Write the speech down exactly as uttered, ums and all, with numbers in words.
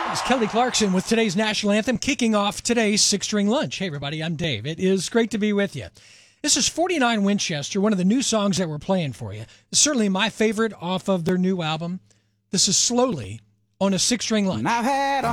It's Kelly Clarkson with today's national anthem, kicking off today's Six String Lunch. Hey, everybody, I'm Dave. It is great to be with you. This is forty-nine Winchester, one of the new songs that we're playing for you. It's certainly my favorite off of their new album. This is Slowly on a Six String Lunch. I've had a